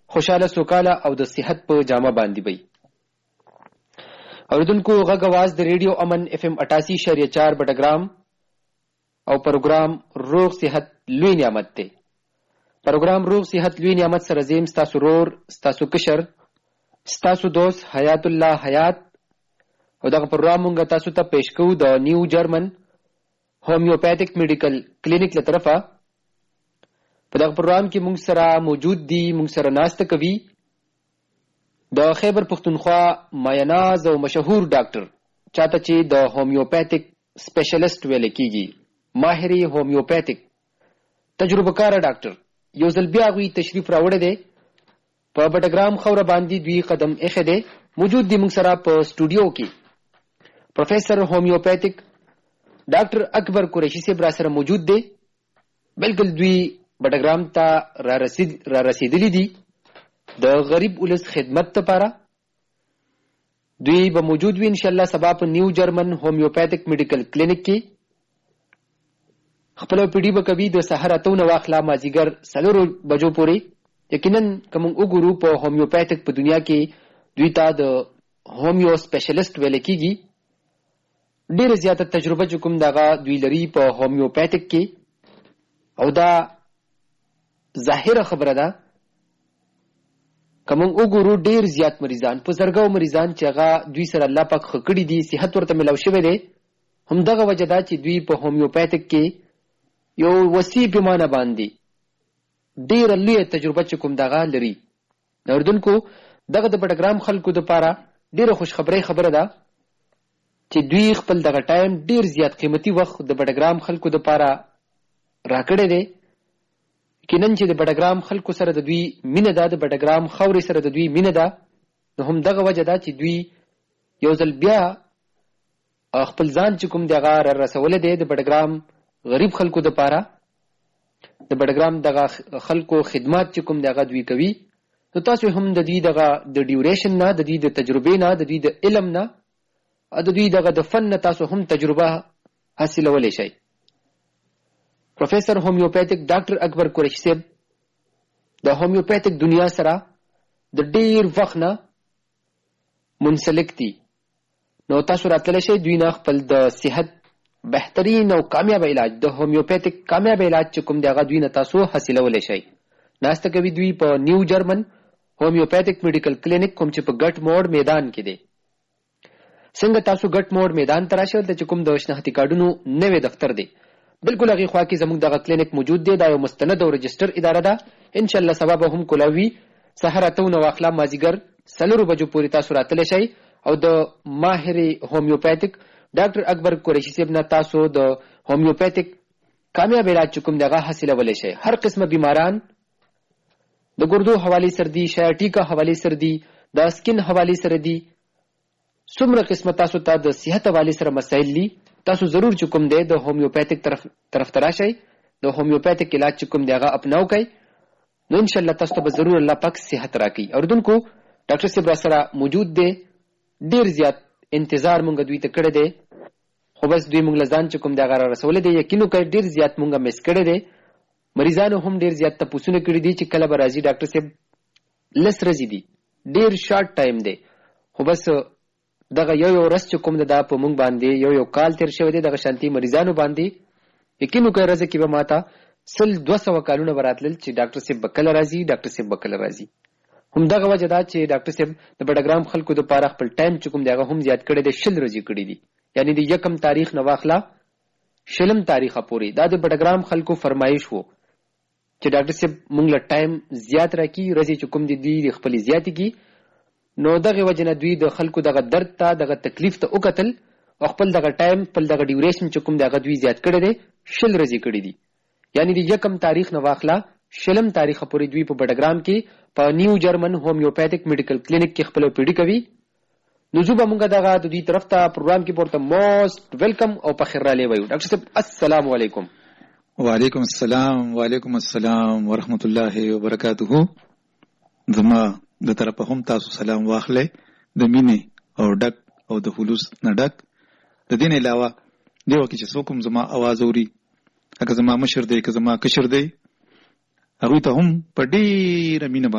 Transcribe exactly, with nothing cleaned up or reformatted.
خوشاله سوکاله او د صحت په جامه باندې وي. اوریدونکو غږ आवाज د ریډیو امن اف ام اٹھاسی اشاریه چار بټګرام او پروګرام روغ صحت لوی نعمت دی. پروګرام روغ صحت لوی نعمت سره زم ستاسو رور ستاسو کشر ستاسو دوست حیات الله حیات او دغه پروګرام موږ تاسو ته پیش کوو د نیو جرمن هومیوپیتھک میډیکل کلینیک له طرفه. په دغه پروګرام کې موږ سره موجود دي، موږ سره ناسته کوي د خیبر پختونخوا مایناز او مشهور ډاکټر چاته چې د هومیوپیتھک سپیشلیسټ ویل کیږي، ماهر هومیوپیتھک تجربه کار ډاکټر یو ځل بیا غوي تشریف راوړی دی. په بټګرام خوره باندې دوی قدم ایښی دی. موجود دي موږ سره په سټوډیو کې پروفیسر هومیوپیتھک ډاکټر اکبر قریشي صاحب را سره موجود دی. بلکل دوی بټګرام ته را رسید را رسیدلی دي د غریب ولس خدمت لپاره. دوی به موجود وي ان شاء الله سبا په نیو جرمن هومیوپیتھک میډیکل کلینیک کې. خپل پیډي به کوي د سحر اتو نه واخلا مازیګر سلورو بجو پورې. یقینا کوم وګورو په هومیوپیتھک په دنیا کې دوی ته د هومیو سپیشلیسټ ویل کیږي. ډېر زیاته تجربه چې کوم دغه دوی لري په هومیوپیتھک کې او دا ظاهره خبره ده. کوم وګورو ډېر زیات مریضان په زرګو مریضان چې هغه دوی سره الله پاک خکړی دي، صحت ورته ملو شوی دی. هم دغه وجه ده چې دوی په هومیوپیتھک کې یو وسیع پیمانه باندې ډېر لوی تجربه چې کوم دغه لري. اردوونکو دغه د بټګرام خلکو لپاره ډېره خوشخبری خبره ده چې دوی خپل دغه ټایم ډېر زیات قیمتي وخت د بټګرام خلکو لپاره راکړی دی. کینن چې د بټګرام خلکو سره د دوی مینه ده، د بټګرام خاورې سره د دوی مینه ده. نو هم دغه وجه ده چې دوی یو ځل بیا خپل ځان چې کوم دغه را رسولی دی د بټګرام غریب خلکو لپاره. د بټګرام دغه خلکو خدمات چې کوم دغه دوی کوي. نو تاسو هم د دوی دغه د ډیوریشن نه، د دوی د تجربې نه، د دوی د علم نه، د دوی دغه د فن نه تاسو هم تجربه حاصلولی شئ. پروفیسر هومیوپیتھک ډاکټر اکبر قریشي صاحب د هومیوپیتھک دنیا سره د ډېر وخت نه منسلک دي. نو تاسو راتلی شئ دوی نه خپل د صحت بهترین او کامیاب علاج د هومیوپیتھک کامیاب علاج چې کوم دی هغه دوی نه تاسو حاصلولی شئ. ناسته کوي دوی په نیو جرمن هومیوپیتھک میډیکل کلینیک کوم چې په ګټ موډ میدان کې دی. څنګه تاسو ګټ موډ میدان ته راشئ چې کوم د شناختي کارډونو نوی دفتر دی بالکل هغې خوا کې زموږ دغه کلینیک موجود دی. دا یو مستند او رجسټر اداره ده. انشاءالله سبا به هم کولاوي سحر اتو نه واخلا مازیګر څلورو بجو پورې تاسو راتلی شئ او د ماهر هومیوپیتھک ډاکټر اکبر قریشي صاحب نه تاسو د هومیوپیتھک کامیاب علاج چې کوم دغه حاصلولی شئ. هر قسمه بیماران د ګردو حوالې سره دي، شایټیکا حوالې سره دي، د سکین حوالې سره دي، څومره قسمه تاسو ته د صحت حوالې سره مسایل دي تاسو ضرور چې کوم دی د هومیوپیتھک طرف طرف ته راشئ. د هومیوپیتھک علاج چې کوم دی هغه اپناو کوئ. نو انشاءالله تاسو ته به ضرور الله پاک صحت راکوي. اردوونکو ډاکټر صاحب را سره موجود دی. ډېر زیات انتظار مونږ دوی ته کړی دی، خو بس دوی مونږ له ځان چې کوم دی هغه را رسولی دی. یقین وکړئ ډېر زیات مونږ مس کړی دی. مریضانو هم ډېر زیات تپوسونه کړي دي چې کله به راځي ډاکټر صاحب. لس ورځې دي، ډېر شارټ ټایم دی، خو بس دغه یو یو ورځ چې کوم ده دا په مونږ باندې یو یو کال تېر شوی دی دغه شانتي مریضانو باندې. یقین وکړئ ورځه کې به ما ته سل دوه سوه کالونه به راتلل چې ډاکټر صاحب به کله راځي، ډاکټر صاحب به کله راځي. همدغه وجه ده چې ډاکټر صاحب د بټګرام خلکو دپاره خپل ټایم چې کوم دی هغه هم زیات کړی دی، شل ورځې کړي دي. یعنې د یکم تاریخ نه واخله شلم تاریخه پورې. دا د بټګرام خلکو فرمایش و چې ډاکټر صاحب مونږ له ټایم زیات راکړي، ورځې چې کوم دي دوی د خپلې زیاتې کړي. نو دغه وجه نه دوی د خلکو دغه درد ته دغه تکلیف ته وکتل او خپل دغه ټایم خپل دغه ډیوریشن چې کوم دی هغه دوی زیات کړی دی، شل ورځې کړي دي. یعنې د یکم تاریخ نه واخله شلم تاریخه پورې دوی په بټګرام کې په نیو جرمن هومیوپیتھک میډیکل کلینیک کې خپل پیډي کوي. نو زه به مونږ دغه د دوی طرف ته پروګرام کې پورته موسټ ویلکم او په خیر رالی وایو. ډاکټر صاحب السلام علیکم. وعلیکم السلام. وعلیکم السلام ورحمت الله وبرکاته. زما د طرفه هم تاسو سلام واخلئ، د مینې او ډک او د خلوص نه ډک. د دې نه علاوه دې وخت چې څوک هم زما اواز اوري، که زما مشر دی که زما کشر دی، هغوی ته هم په ډېره مینه